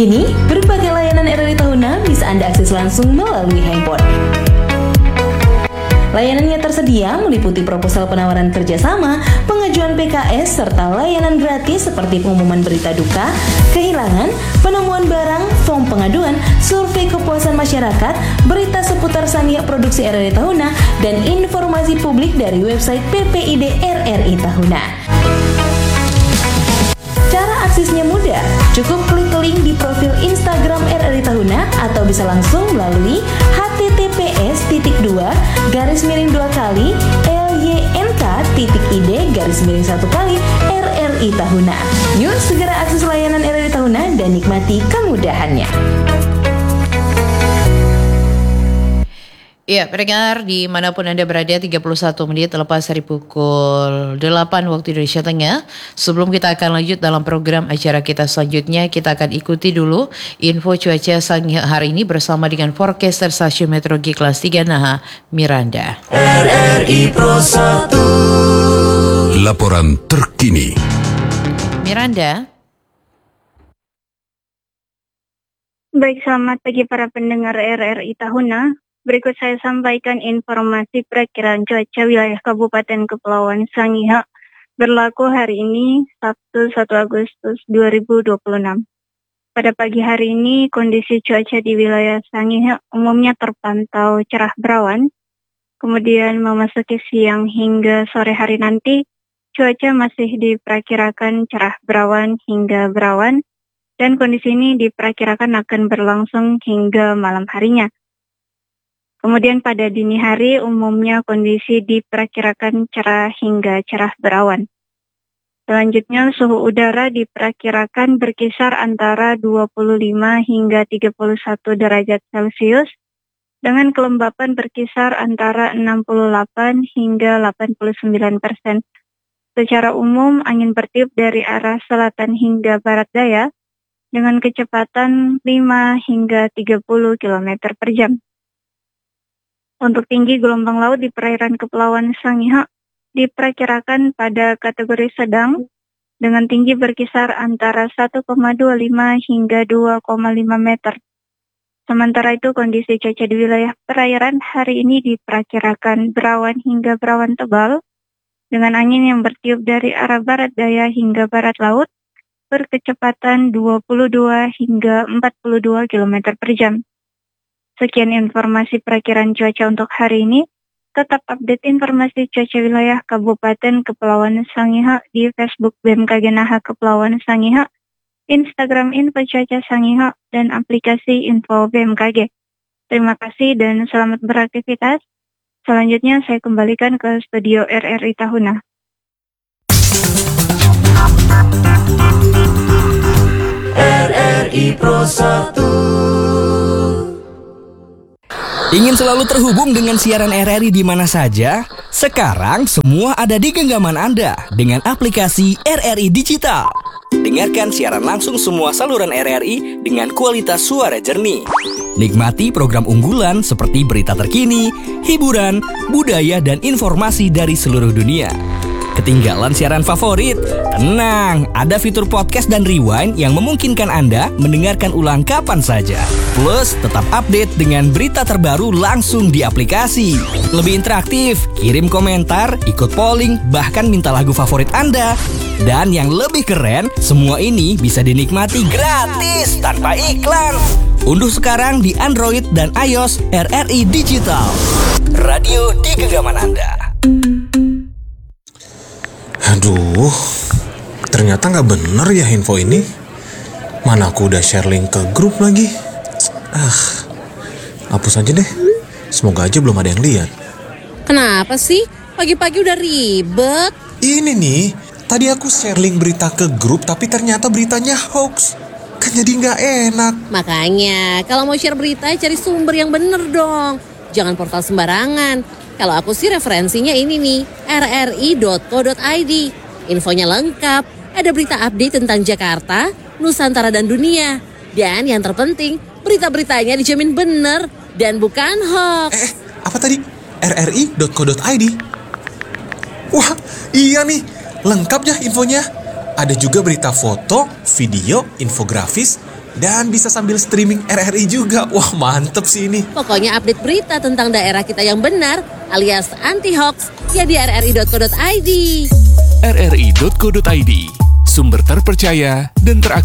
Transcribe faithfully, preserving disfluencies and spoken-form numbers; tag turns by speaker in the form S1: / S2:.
S1: Kini, berbagai layanan R R I Tahuna bisa Anda akses langsung melalui handphone. Layanan yang tersedia meliputi proposal penawaran kerjasama, pengajuan P K S, serta layanan gratis seperti pengumuman berita duka, kehilangan, penemuan barang, form pengaduan, survei kepuasan masyarakat, berita seputar Sangiha Produksi R R I Tahuna, dan informasi publik dari website P P I D R R I Tahuna. Cara aksesnya mudah, cukup klik link di profil Instagram R R I Tahuna atau bisa langsung melalui h t t p s titik dua garis miring dua kali l y n k titik i d garis miring satu kali R R I Tahuna. Yuk segera akses layanan R R I Tahuna dan nikmati kemudahannya.
S2: Ya, pendengar dimanapun Anda berada, tiga puluh satu menit lepas dari pukul delapan waktu Indonesia Tengah. Sebelum kita akan lanjut dalam program acara kita selanjutnya, kita akan ikuti dulu info cuaca Sangiha hari ini bersama dengan forecaster stasiun meteorologi kelas tiga Naha, Miranda.
S3: R R I Pro satu. Laporan terkini.
S2: Miranda.
S4: Baik, selamat pagi para pendengar R R I Tahuna. Berikut saya sampaikan informasi perakiraan cuaca wilayah Kabupaten Kepulauan Sangiha berlaku hari ini Sabtu satu Agustus dua ribu dua puluh enam. Pada pagi hari ini kondisi cuaca di wilayah Sangiha umumnya terpantau cerah berawan. Kemudian memasuki siang hingga sore hari nanti cuaca masih diperkirakan cerah berawan hingga berawan dan kondisi ini diperkirakan akan berlangsung hingga malam harinya. Kemudian pada dini hari umumnya kondisi diperkirakan cerah hingga cerah berawan. Selanjutnya suhu udara diperkirakan berkisar antara dua puluh lima hingga tiga puluh satu derajat Celcius dengan kelembapan berkisar antara enam puluh delapan hingga delapan puluh sembilan persen. Secara umum angin bertiup dari arah selatan hingga barat daya dengan kecepatan lima hingga tiga puluh kilometer per jam. Untuk tinggi gelombang laut di perairan Kepulauan Sangiha diperkirakan pada kategori sedang dengan tinggi berkisar antara satu koma dua lima hingga dua koma lima meter. Sementara itu kondisi cuaca di wilayah perairan hari ini diperkirakan berawan hingga berawan tebal dengan angin yang bertiup dari arah barat daya hingga barat laut berkecepatan dua puluh dua hingga empat puluh dua kilometer per jam. Sekian informasi perakiraan cuaca untuk hari ini. Tetap update informasi cuaca wilayah Kabupaten Kepulauan Sangiha di Facebook B M K G Naha Kepulauan Sangiha, Instagram Info Cuaca Sangiha, dan aplikasi Info B M K G. Terima kasih dan selamat beraktivitas. Selanjutnya saya kembalikan ke studio R R I Tahuna.
S3: R R I Pro satu.
S5: Ingin selalu terhubung dengan siaran R R I di mana saja? Sekarang semua ada di genggaman Anda dengan aplikasi R R I Digital. Dengarkan siaran langsung semua saluran R R I dengan kualitas suara jernih. Nikmati program unggulan seperti berita terkini, hiburan, budaya, dan informasi dari seluruh dunia. Ketinggalan siaran favorit? Tenang, ada fitur podcast dan rewind yang memungkinkan Anda mendengarkan ulang kapan saja. Plus, tetap update dengan berita terbaru langsung di aplikasi. Lebih interaktif, kirim komentar, ikut polling, bahkan minta lagu favorit Anda. Dan yang lebih keren, semua ini bisa dinikmati gratis tanpa iklan. Unduh sekarang di Android dan iOS R R I Digital. Radio di genggaman Anda.
S6: Aduh, ternyata nggak bener ya info ini. Mana aku udah share link ke grup lagi. Ah, hapus aja deh. Semoga aja belum ada yang lihat.
S7: Kenapa sih? Pagi-pagi udah ribet.
S6: Ini nih, tadi aku share link berita ke grup tapi ternyata beritanya hoax. Kan jadi nggak enak.
S7: Makanya, kalau mau share berita cari sumber yang bener dong. Jangan portal sembarangan. Kalau aku sih referensinya ini nih, r r i dot co dot i d. Infonya lengkap, ada berita update tentang Jakarta, Nusantara dan dunia. Dan yang terpenting, berita-beritanya dijamin bener dan bukan hoax.
S6: Eh, apa tadi? r r i dot co dot i d. Wah, iya nih, lengkap ya infonya. Ada juga berita foto, video, infografis, Dan bisa sambil streaming R R I juga. Wah, mantep sih ini.
S7: Pokoknya update berita tentang daerah kita yang benar alias anti-hoax ya di r r i dot co dot i d.
S8: r r i dot co dot i d, sumber terpercaya dan teraktual.